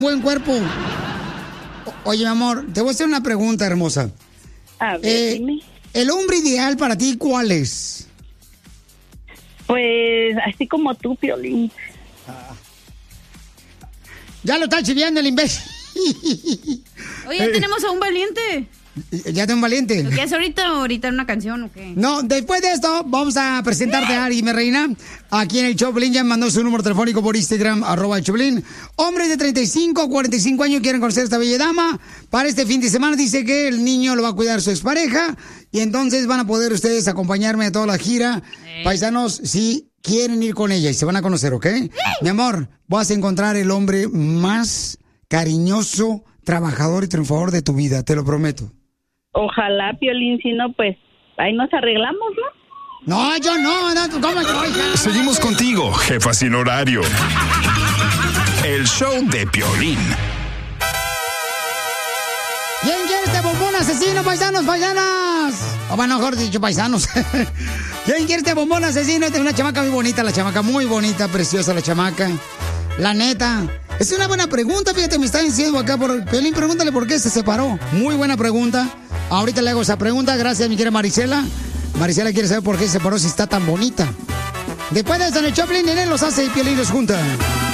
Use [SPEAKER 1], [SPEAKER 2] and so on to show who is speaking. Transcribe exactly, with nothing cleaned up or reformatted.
[SPEAKER 1] buen cuerpo. O- Oye, mi amor, te voy a hacer una pregunta hermosa.
[SPEAKER 2] A ver,
[SPEAKER 1] Eh,
[SPEAKER 2] dime.
[SPEAKER 1] ¿El hombre ideal para ti cuál es?
[SPEAKER 2] Pues así como tú, Piolín.
[SPEAKER 1] Ya lo está chiviando el imbécil.
[SPEAKER 3] Oye, ya tenemos a un valiente.
[SPEAKER 1] ¿Ya tengo un valiente?
[SPEAKER 3] ¿Lo que hace ahorita o ahorita en una canción o qué?
[SPEAKER 1] No, después de esto, vamos a presentarte a Ari, mi reina. Aquí en el Choplin ya me mandó su número telefónico por Instagram, arroba el Choplin. Hombres de treinta y cinco a cuarenta y cinco años quieren conocer a esta bella dama. Para este fin de semana dice que el niño lo va a cuidar su expareja. Y entonces van a poder ustedes acompañarme a toda la gira.
[SPEAKER 3] Eh.
[SPEAKER 1] Paisanos, si quieren ir con ella y se van a conocer, ¿ok? Mi amor, vas a encontrar el hombre más cariñoso, trabajador y triunfador de tu vida, te lo prometo.
[SPEAKER 2] Ojalá, Piolín, si no, pues ahí nos arreglamos, ¿no?
[SPEAKER 1] No, yo no, no, ¿cómo yo? Hija?
[SPEAKER 4] Seguimos contigo, jefa sin horario. El show de Piolín.
[SPEAKER 1] ¿Quién quiere este bombón asesino, paisanos, paisanas? O bueno, mejor dicho, paisanos. ¿Quién quiere este bombón asesino? Esta es una chamaca muy bonita, la chamaca, muy bonita, preciosa la chamaca. La neta. Es una buena pregunta, fíjate, me están diciendo acá por Piolín, pregúntale por qué se separó. Muy buena pregunta. Ahorita le hago esa pregunta, gracias, mi querida Marisela. Marisela quiere saber por qué se separó si está tan bonita. Después de eso, en el Choplin, en él los hace y Piolín los junta.